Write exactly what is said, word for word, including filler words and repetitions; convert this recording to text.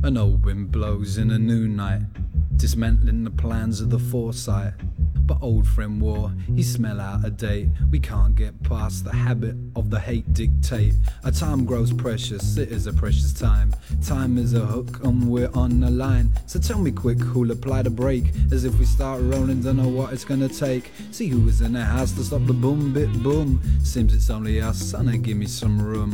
An old wind blows in a new night, dismantling the plans of the foresight. But old friend war, he smell out of date. We can't get past the habit of the hate dictate. Our time grows precious, it is a precious time. Time is a hook and we're on the line. So tell me quick who'll apply the brake. As if we start rolling, don't know what it's gonna take. See who is in the house to stop the boom bit boom. Seems it's only us, son, give me some room.